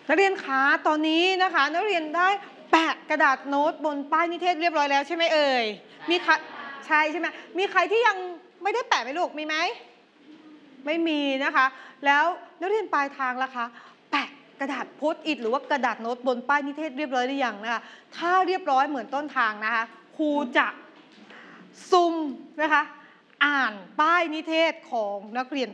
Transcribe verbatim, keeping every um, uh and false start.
นักเรียนคะตอนนี้นะคะนักเรียนได้แปะกระดาษโน้ตบนป้ายนิเทศเรียบร้อยแล้วใช่ไหมเอ่ยมีใครใช่ใช่ไหมมีใครที่ยังไม่ได้แปะไหมลูกมีไหมไม่มีนะคะแล้วนักเรียนปลายทางล่ะคะแปะกระดาษโพสต์อิทหรือว่ากระดาษโน้ตบนป้ายนิเทศเรียบร้อยหรือยังนะคะถ้าเรียบร้อยเหมือนต้นทางนะคะครูจะซุ่มนะคะอ่านป้ายนิเทศของนักเรียน